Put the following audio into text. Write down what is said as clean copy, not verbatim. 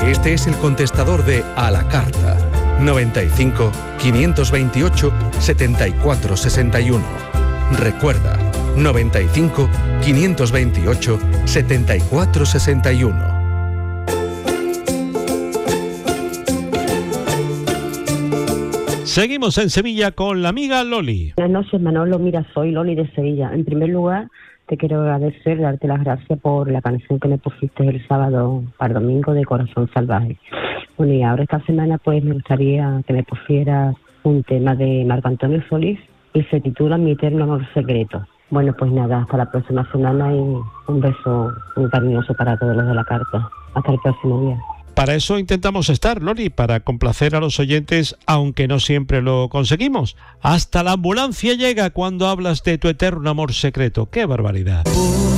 Este es el contestador de A la Carta. 95 528 74 61. Recuerda, 95 528 74 61. Seguimos en Sevilla con la amiga Loli. Buenas noches, Manolo. Mira, soy Loli de Sevilla. En primer lugar, te quiero agradecer, darte las gracias por la canción que me pusiste el sábado para el domingo de Corazón Salvaje. Bueno, y ahora esta semana pues me gustaría que me pusieras un tema de Marco Antonio Solís y se titula Mi eterno amor secreto. Bueno, pues nada, hasta la próxima semana y un beso muy cariñoso para todos los de la carta. Hasta el próximo día. Para eso intentamos estar, Loli, para complacer a los oyentes, aunque no siempre lo conseguimos. Hasta la ambulancia llega cuando hablas de tu eterno amor secreto. ¡Qué barbaridad!